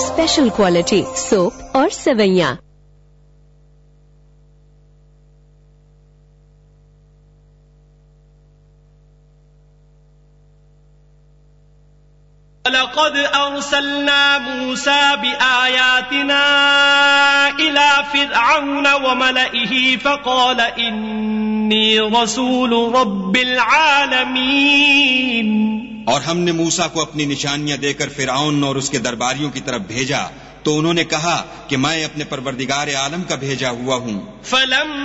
Special quality soap और सेवैयाँ। लक़द अर्सलना मूसा बिआयातिना इला फिरऔन व मलइही फ़क़ाल इन्नी रसूल रब्बिल आलमीन। और हमने मूसा को अपनी निशानियां देकर फिरऔन और उसके दरबारियों की तरफ भेजा तो उन्होंने कहा कि मैं अपने परवरदिगार आलम का भेजा हुआ हूँ।